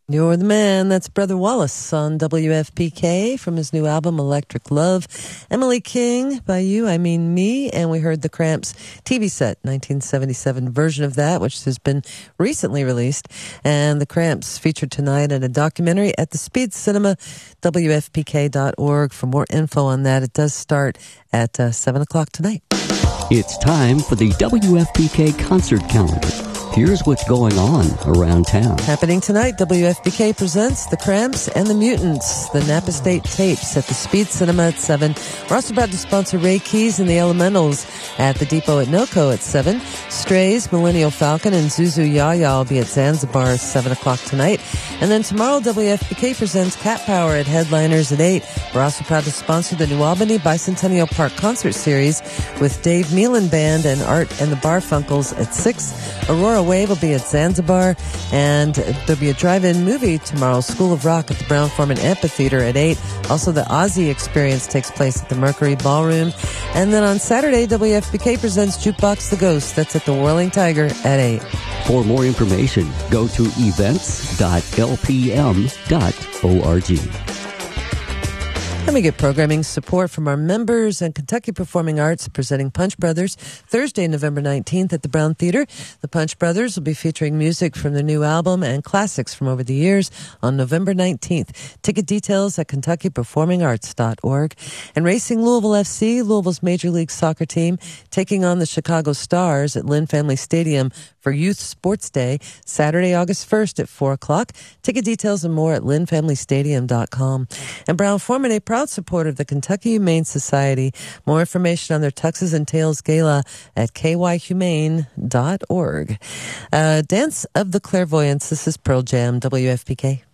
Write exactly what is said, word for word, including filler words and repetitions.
You're the man. That's Brother Wallace on W F P K from his new album, Electric Love. Emily King, By You, I Mean Me. And we heard the Cramps T V set, nineteen seventy-seven version of that, which has been recently released. And the Cramps featured tonight in a documentary at the Speed Cinema, W F P K dot org. For more info on that, it does start at uh, seven o'clock tonight. It's time for the W F P K concert calendar. Here's what's going on around town. Happening tonight, W F P K presents The Cramps and the Mutants, the Napa State Tapes at the Speed Cinema at seven. We're also proud to sponsor Ray Keys and the Elementals at the Depot at NOCO at seven. Strays, Millennial Falcon, and Zuzu Yaya will be at Zanzibar at seven o'clock tonight. And then tomorrow, W F P K presents Cat Power at Headliners at eight. We're also proud to sponsor the New Albany Bicentennial Park Concert Series with Dave Meelan Band and Art and the Barfunkles at six. Aurora Wave will be at Zanzibar, and there'll be a drive-in movie tomorrow, School of Rock at the Brown-Forman Amphitheater at eight. Also, the Ozzy Experience takes place at the Mercury Ballroom. And then on Saturday, W F P K presents Jukebox the Ghost. That's at the Whirling Tiger at eight. For more information, go to events dot l p m dot org. And we get programming support from our members and Kentucky Performing Arts presenting Punch Brothers Thursday, November nineteenth at the Brown Theater. The Punch Brothers will be featuring music from their new album and classics from over the years on November nineteenth. Ticket details at kentucky performing arts dot org. And Racing Louisville F C, Louisville's Major League Soccer team, taking on the Chicago Stars at Lynn Family Stadium for Youth Sports Day, Saturday, August first at four o'clock. Ticket details and more at lynn family stadium dot com. And Brown-Forman, a proud supporter of the Kentucky Humane Society. More information on their Tuxes and Tails Gala at k y humane dot org. Uh, Dance of the Clairvoyants. This is Pearl Jam, W F P K.